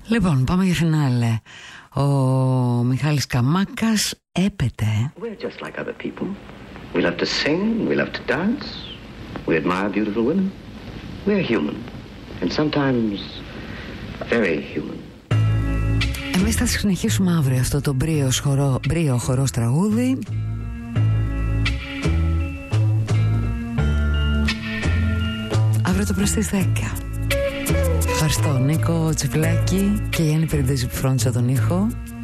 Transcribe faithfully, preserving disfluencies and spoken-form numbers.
Λοιπόν, πάμε για φινάλε. Ο Μιχάλης Καμάκας έπεται. We're just like other people. We love to sing, we love to dance. We admire beautiful women. We're human. And sometimes very human. Εμείς θα συνεχίσουμε αύριο αυτό το μπρίο χορό, μπρίο χορός τραγούδι. Αύριο το πρωί στις δέκα. Ευχαριστώ Νίκο Τσιφλάκη και Γιάννη Περιντέζη που φρόντισα τον ήχο.